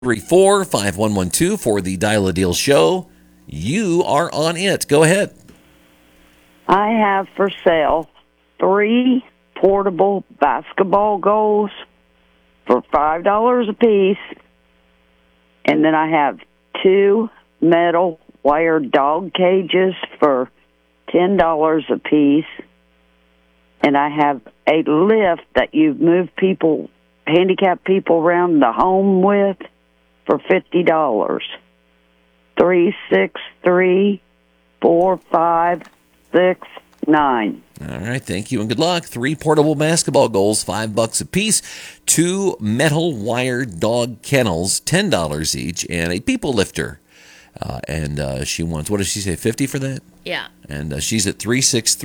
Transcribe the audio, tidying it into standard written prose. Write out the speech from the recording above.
834-5112 for the Dial a Deal show. You are on it. Go ahead. I have for sale 3 portable basketball goals for $5 a piece. And then I have 2 metal wire dog cages for $10 a piece. And I have a lift that you move handicapped people around the home with for $50. 363-4569. All right, thank you and good luck. 3 portable basketball goals, $5 a piece. 2 metal wire dog kennels, $10 each, and a people lifter. And she wants, what does she say, 50 for that? Yeah. And she's at 363